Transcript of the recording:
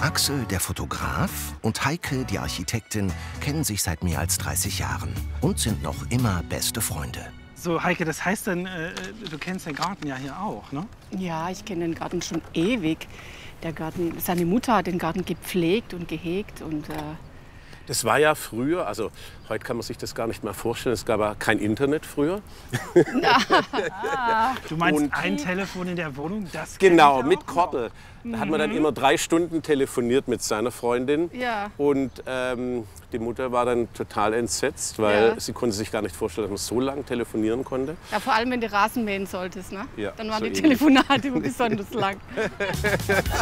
Axel, der Fotograf, und Heike, die Architektin, kennen sich seit mehr als 30 Jahren und sind noch immer beste Freunde. So, Heike, das heißt dann, du kennst den Garten ja hier auch, ne? Ja, ich kenne den Garten schon ewig. Der Garten, seine Mutter hat den Garten gepflegt und gehegt und das war ja früher, also heute kann man sich das gar nicht mehr vorstellen, es gab ja kein Internet früher. Du meinst ein Telefon in der Wohnung? Das Genau, mit Kordel. Da hat man dann immer 3 Stunden telefoniert mit seiner Freundin. Ja. Und die Mutter war dann total entsetzt, weil sie konnte sich gar nicht vorstellen, dass man so lange telefonieren konnte. Ja, vor allem wenn du Rasen mähen solltest, ne? Ja, Dann waren so die ähnlich. Telefonate immer besonders lang.